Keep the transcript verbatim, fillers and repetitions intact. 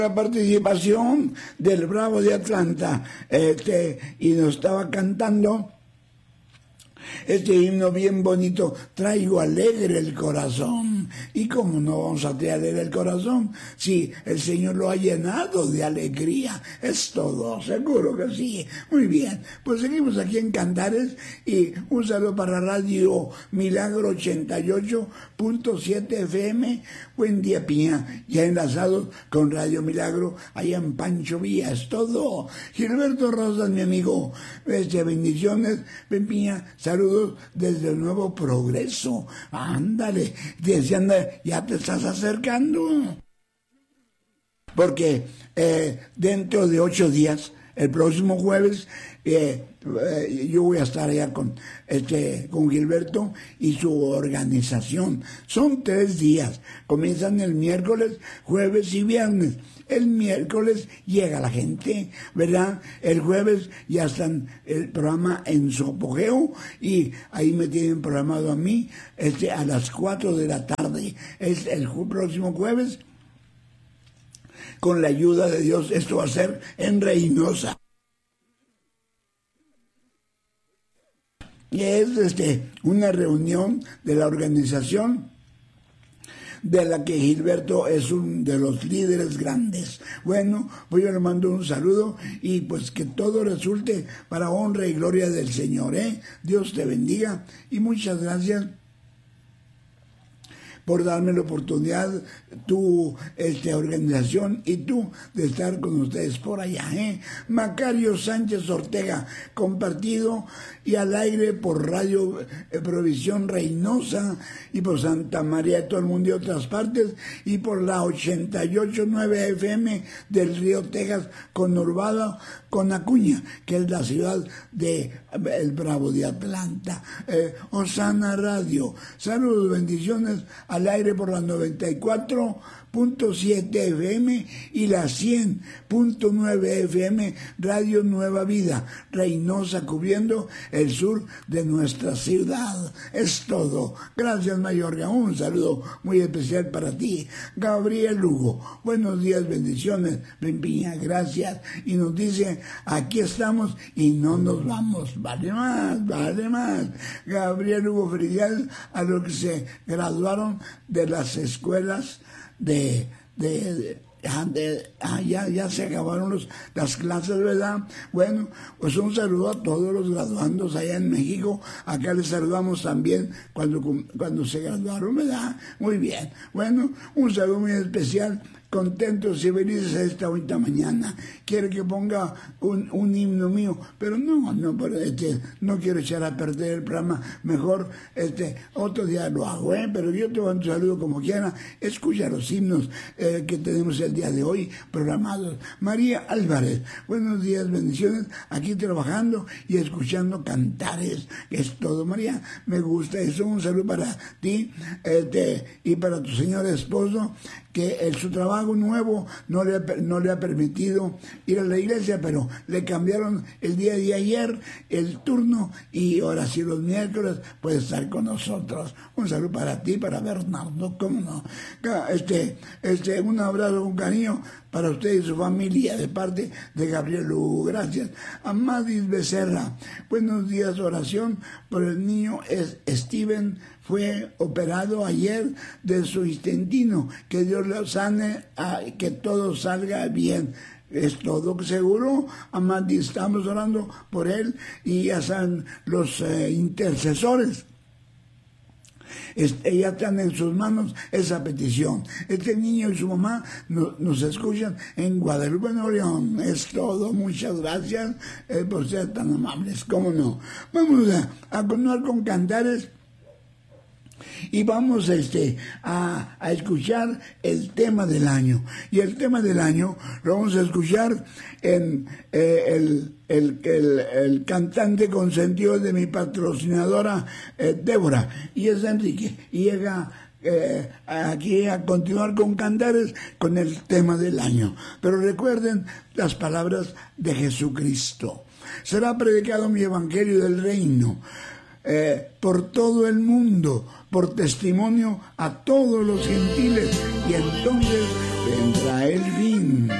La participación del Bravo de Atlanta, este, y nos estaba cantando este himno bien bonito, traigo alegre el corazón. ¿Y cómo no vamos a traer alegre el corazón si el Señor lo ha llenado de alegría? Es todo, seguro que sí. Muy bien, pues seguimos aquí en Cantares y un saludo para Radio Milagro ochenta y ocho punto siete F M. Buen día, Piña, ya enlazados con Radio Milagro allá en Pancho Villa. Es todo. Gilberto Rosas, mi amigo, este, bendiciones. Ven, Piña, saludos desde el Nuevo Progreso. Ándale, desde anda, ya te estás acercando. Porque eh, dentro de ocho días, el próximo jueves, eh, eh, yo voy a estar allá con, este, con Gilberto y su organización. Son tres días. Comienzan el miércoles, jueves y viernes. El miércoles llega la gente, ¿verdad? El jueves ya están el programa en su apogeo y ahí me tienen programado a mí este, a las cuatro de la tarde. Es el ju- próximo jueves. Con la ayuda de Dios, esto va a ser en Reynosa. Es este, una reunión de la organización de la que Gilberto es un de los líderes grandes. Bueno, pues yo le mando un saludo y pues que todo resulte para honra y gloria del Señor, ¿eh? Dios te bendiga y muchas gracias por darme la oportunidad, tu este, organización y tú, de estar con ustedes por allá, ¿eh? Macario Sánchez Ortega, compartido y al aire por Radio eh, Provisión Reynosa y por Santa María de todo el mundo y otras partes, y por la ochenta y ocho punto nueve F M del Río Texas, conurbada con Acuña, que es la ciudad de El Bravo de Atlanta. Eh, Osana Radio, saludos, bendiciones al aire por la noventa y cuatro punto siete F M y la cien punto nueve F M Radio Nueva Vida, Reynosa, cubriendo el sur de nuestra ciudad. Es todo. Gracias, Mayorga. Un saludo muy especial para ti. Gabriel Lugo, buenos días, bendiciones. Pimpiña, gracias. Y nos dice, aquí estamos y no nos vamos. Vale más, vale más. Gabriel Lugo, felicidades a los que se graduaron de las escuelas de, de, de, de ah, ya, ya se acabaron los, las clases, ¿verdad? Bueno, pues un saludo a todos los graduandos allá en México. Acá les saludamos también cuando, cuando se graduaron, ¿verdad? Muy bien. Bueno, un saludo muy especial. Contentos y felices esta bonita mañana. Quiere que ponga un, un himno mío, pero no, no, pero este, no quiero echar a perder el programa. Mejor este otro día lo hago, ¿eh? Pero yo te mando un saludo como quiera. Escucha los himnos eh, que tenemos el día de hoy programados. María Álvarez, buenos días, bendiciones. Aquí trabajando y escuchando cantares, que es todo, María. Me gusta eso. Un saludo para ti este, y para tu señor esposo, que en su trabajo nuevo no le, no le ha permitido ir a la iglesia, pero le cambiaron el día de ayer el turno y ahora sí los miércoles puede estar con nosotros. Un saludo para ti, para Bernardo, cómo no. Este, este, un abrazo con cariño para usted y su familia de parte de Gabriel Lugo. Gracias. Amadis Becerra, buenos días, oración por el niño es Steven. Fue operado ayer de su intestino. Que Dios lo sane, que todo salga bien. Es todo seguro. Amandi, estamos orando por él y ya están los eh, intercesores. Este, ya están en sus manos esa petición. Este niño y su mamá no, nos escuchan en Guadalupe, Nuevo León. Es todo. Muchas gracias eh, por ser tan amables. ¿Cómo no? Vamos a, a continuar con cantares. Y vamos este, a, a escuchar el tema del año. Y el tema del año lo vamos a escuchar en eh, el, el, el, el cantante consentido de mi patrocinadora eh, Débora. Y es Enrique. Y llega eh, aquí a continuar con cantares con el tema del año. Pero recuerden las palabras de Jesucristo. Será predicado mi evangelio del reino Eh, por todo el mundo, por testimonio a todos los gentiles, y entonces vendrá el fin.